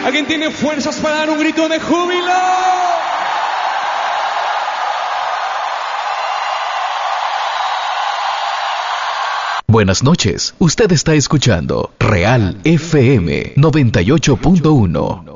¿Alguien tiene fuerzas para dar un grito de júbilo? Buenas noches, usted está escuchando Real FM 98.1.